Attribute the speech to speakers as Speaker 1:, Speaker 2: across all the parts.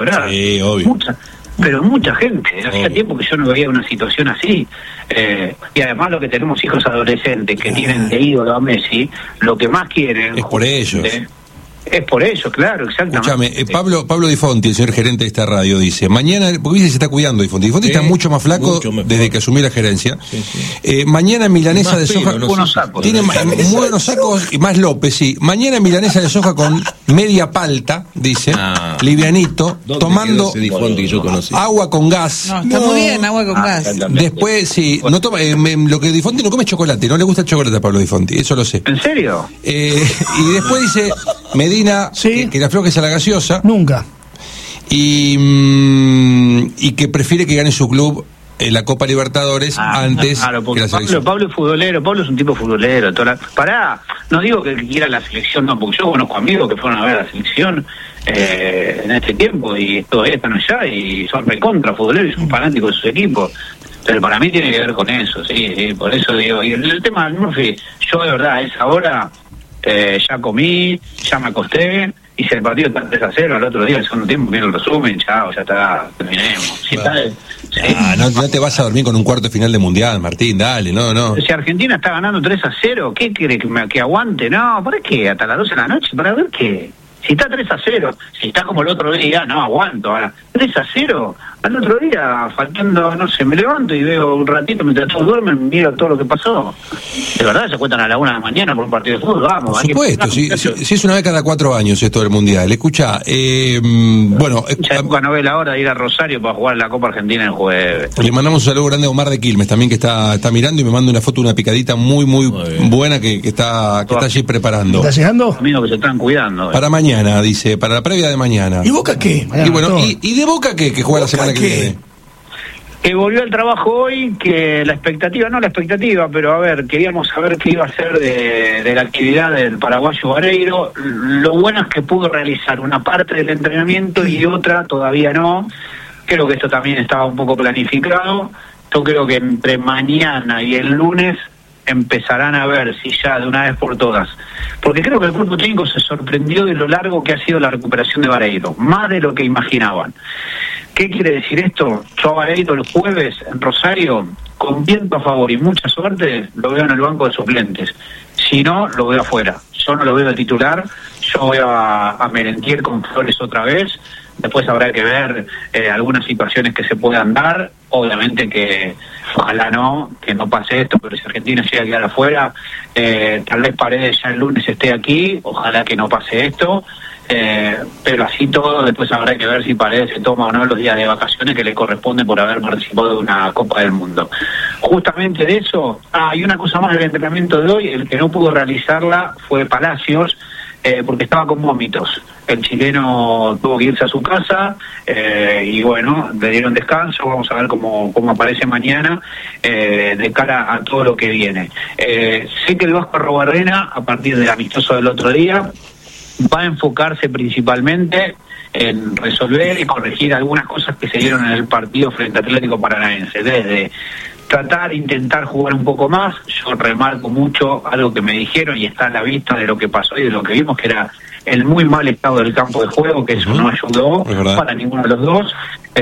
Speaker 1: llorar.
Speaker 2: Sí, obvio.
Speaker 1: Pero mucha gente, hacía
Speaker 2: Obvio.
Speaker 1: tiempo que yo no veía una situación así, y además lo que tenemos hijos adolescentes que tienen de ídolo a Messi, lo que más quieren
Speaker 2: Es por ellos.
Speaker 1: es por ellos, claro, exactamente.
Speaker 2: Escúchame, Pablo Di Fonti, el señor gerente de esta radio, dice, mañana, porque dice se está cuidando Di Fonti. Di Fonti está mucho más flaco desde que asumió la gerencia. Mañana milanesa de soja. Tiene muy buenos sacos y más López, sí. Mañana milanesa de soja con media palta, dice, livianito, tomando agua con gas.
Speaker 3: No, está muy bien, agua con gas.
Speaker 2: Después, sí, no toma, lo que Di Fonti no come es chocolate, no le gusta el chocolate a Pablo Di Fonti, eso lo sé.
Speaker 1: ¿En serio?
Speaker 2: Y después dice Medina, que le aflojes a la gaseosa.
Speaker 4: Nunca.
Speaker 2: Y que prefiere que gane su club en la Copa Libertadores antes que la selección.
Speaker 1: Pablo es futbolero, Pablo es un tipo futbolero. Pará, no digo que quiera la selección, no, porque yo conozco amigos que fueron a ver la selección en este tiempo y todavía están allá y son recontra futboleros y son fanáticos de sus equipos. Pero para mí tiene que ver con eso, sí, por eso digo. Y el tema del Murphy, yo de verdad a esa hora ya comí, ya me acosté, y si el partido está 3-0, al otro día, el segundo tiempo, viene el resumen, chao, ya está, terminemos. Si
Speaker 2: no te vas a dormir con un cuarto de final de Mundial, Martín, dale, no.
Speaker 1: Si Argentina está ganando 3-0, ¿qué quiere que aguante? No, ¿para qué? ¿Hasta las 12 de la noche? ¿Para ver qué? Si está 3-0, si está como el otro día, no aguanto. Ahora, 3-0, al otro día, faltando, no sé, me levanto y veo un ratito mientras todos duermen, miro todo lo que pasó. De verdad, se cuentan a la 1 de la mañana por un partido de fútbol, vamos.
Speaker 2: Por supuesto, si es una vez cada 4 años esto del Mundial. Escucha, bueno...
Speaker 1: Ya época no ve la hora de ir a Rosario para jugar la Copa Argentina el jueves.
Speaker 2: Le mandamos un saludo grande a Omar de Quilmes también, que está mirando y me manda una foto, una picadita muy buena que está allí preparando.
Speaker 4: ¿Está llegando?
Speaker 1: Amigos que se están cuidando.
Speaker 2: Para mañana, dice, para la previa de mañana.
Speaker 4: ¿Y Boca qué?
Speaker 2: Y bueno, ¿y de Boca qué? Que juega la semana que viene.
Speaker 1: Que volvió al trabajo hoy, que la expectativa, pero a ver, queríamos saber qué iba a hacer de la actividad del paraguayo Vareiro. Lo bueno es que pudo realizar una parte del entrenamiento y otra todavía no. Creo que esto también estaba un poco planificado. Yo creo que entre mañana y el lunes empezarán a ver si ya de una vez por todas, porque creo que el cuerpo técnico se sorprendió de lo largo que ha sido la recuperación de Vareiro, más de lo que imaginaban. ¿Qué quiere decir esto? Yo a Vareiro el jueves en Rosario, con viento a favor y mucha suerte, lo veo en el banco de suplentes. Si no, lo veo afuera. Yo no lo veo de titular, yo veo a Merentiel con Flores otra vez. Después habrá que ver algunas situaciones que se puedan dar. Obviamente que ojalá que no pase esto, pero si Argentina llega a quedar afuera, tal vez Paredes ya el lunes esté aquí, ojalá que no pase esto. Pero así todo, después habrá que ver si Paredes se toma o no los días de vacaciones que le corresponden por haber participado de una Copa del Mundo. Justamente de eso, y una cosa más del entrenamiento de hoy, el que no pudo realizarla fue Palacios, porque estaba con vómitos. El chileno tuvo que irse a su casa y bueno, le dieron descanso. Vamos a ver cómo aparece mañana de cara a todo lo que viene. Sé que el Vasco Arrobarrena, a partir del amistoso del otro día, va a enfocarse principalmente en resolver y corregir algunas cosas que se dieron en el partido frente a Atlético Paranaense, desde intentar jugar un poco más. Yo remarco mucho algo que me dijeron y está a la vista de lo que pasó y de lo que vimos, que era el muy mal estado del campo de juego, que eso no ayudó para ninguno de los dos.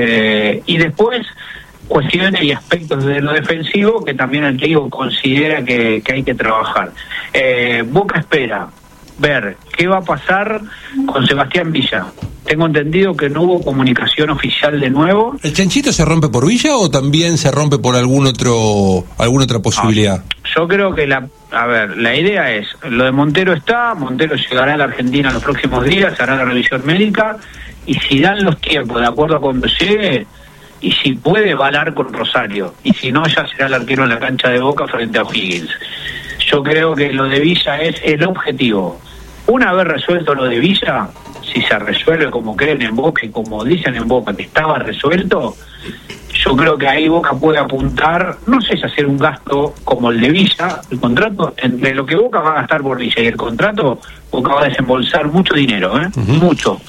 Speaker 1: Y después cuestiones y aspectos de lo defensivo que también el técnico considera que hay que trabajar. Boca espera ver qué va a pasar con Sebastián Villa. Tengo entendido que no hubo comunicación oficial de nuevo.
Speaker 2: ¿El chanchito se rompe por Villa o también se rompe por alguna otra posibilidad?
Speaker 1: Yo creo que la idea es, lo de Montero llegará a la Argentina en los próximos días, se hará la revisión médica, y si dan los tiempos de acuerdo a cuando llegue, y si puede, va al arco con Rosario, y si no, ya será el arquero en la cancha de Boca frente a O'Higgins. Yo creo que lo de Villa es el objetivo. Una vez resuelto lo de Villa, si se resuelve como creen en Boca y como dicen en Boca que estaba resuelto, yo creo que ahí Boca puede apuntar, no sé si hacer un gasto como el de Villa, el contrato, entre lo que Boca va a gastar por Villa y el contrato, Boca va a desembolsar mucho dinero, mucho.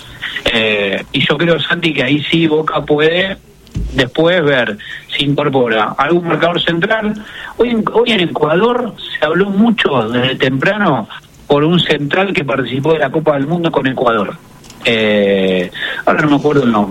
Speaker 1: Y yo creo, Santi, que ahí sí Boca puede después ver si incorpora algún marcador central. Hoy en Ecuador se habló mucho desde temprano por un central que participó de la Copa del Mundo con Ecuador. Ahora no me acuerdo el nombre.